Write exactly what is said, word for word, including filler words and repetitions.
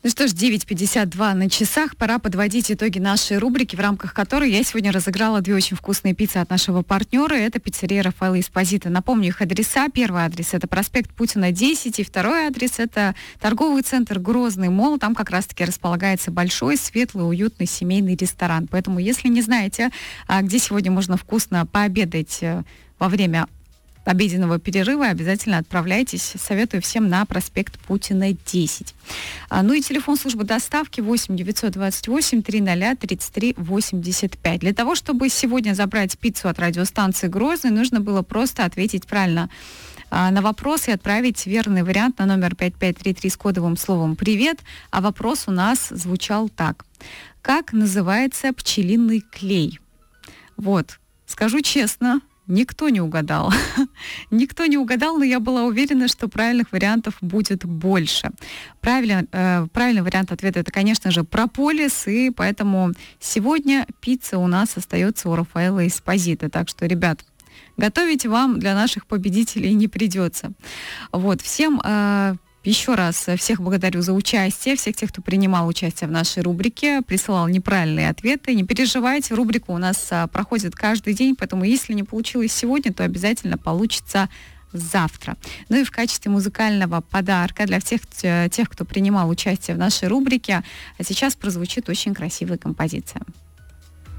Ну что ж, девять пятьдесят два на часах. Пора подводить итоги нашей рубрики, в рамках которой я сегодня разыграла две очень вкусные пиццы от нашего партнера. Это пиццерия Рафаэлло Эспозито. Напомню их адреса. Первый адрес — это проспект Путина, десять. И второй адрес — это торговый центр Грозный Молл. Там как раз-таки располагается большой, светлый, уютный семейный ресторан. Поэтому, если не знаете, где сегодня можно вкусно пообедать во время обеденного перерыва, обязательно отправляйтесь. Советую всем на проспект Путина, десять. А, ну и телефон службы доставки восемь девятьсот двадцать восемь триста тридцать три восемьдесят пять. Для того, чтобы сегодня забрать пиццу от радиостанции Грозный, нужно было просто ответить правильно а, на вопрос и отправить верный вариант на номер пять пять три три с кодовым словом «Привет». А вопрос у нас звучал так. Как называется пчелиный клей? Вот, скажу честно, никто не угадал. Никто не угадал, но я была уверена, что правильных вариантов будет больше. Правильный, э, правильный вариант ответа — это, конечно же, прополис, и поэтому сегодня пицца у нас остается у Рафаэлло Эспозито. Так что, ребят, готовить вам для наших победителей не придется. Вот, всем... Э, Еще раз всех благодарю за участие, всех тех, кто принимал участие в нашей рубрике, присылал неправильные ответы. Не переживайте, рубрика у нас а, проходит каждый день, поэтому если не получилось сегодня, то обязательно получится завтра. Ну и в качестве музыкального подарка для всех тех, кто принимал участие в нашей рубрике, сейчас прозвучит очень красивая композиция.